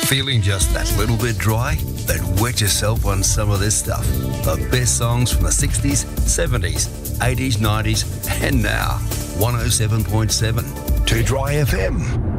Feeling just that little bit dry? Then wet yourself on some of this stuff. The best songs from the 60s, 70s, 80s, 90s, and now. 107.7. 2 Dry FM.